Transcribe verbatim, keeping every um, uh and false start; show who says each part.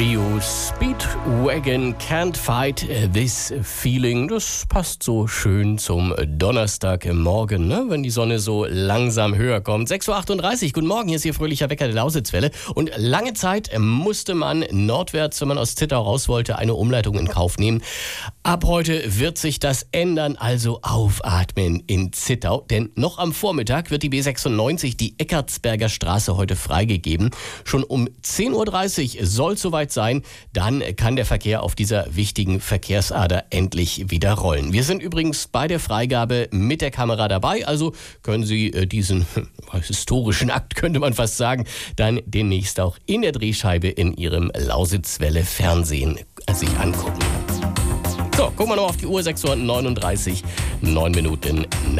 Speaker 1: R E O Speedwagon Can't Fight This Feeling. Das passt so schön zum Donnerstagmorgen, ne? Wenn die Sonne so langsam höher kommt. sechs Uhr achtunddreißig, guten Morgen, hier ist Ihr fröhlicher Wecker der Lausitzwelle. Und lange Zeit musste man nordwärts, wenn man aus Zittau raus wollte, eine Umleitung in Kauf nehmen. Ab heute wird sich das ändern, also aufatmen in Zittau. Denn noch am Vormittag wird die B sechsundneunzig, die Eckartsberger Straße, heute freigegeben. Schon um zehn Uhr dreißig soll es soweit sein. Dann kann der Verkehr auf dieser wichtigen Verkehrsader endlich wieder rollen. Wir sind übrigens bei der Freigabe mit der Kamera dabei. Also können Sie äh, diesen historischen Akt, könnte man fast sagen, dann demnächst auch in der Drehscheibe in Ihrem Lausitzwelle Fernsehen sich angucken. So, gucken wir noch auf die Uhr, sechs Uhr neununddreißig, neun Minuten nach.